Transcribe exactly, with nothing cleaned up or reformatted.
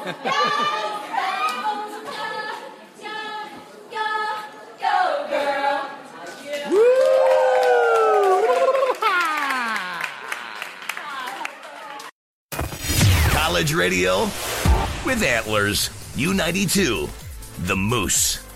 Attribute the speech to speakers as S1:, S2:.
S1: College radio with Antlers. U ninety-two, The Moose.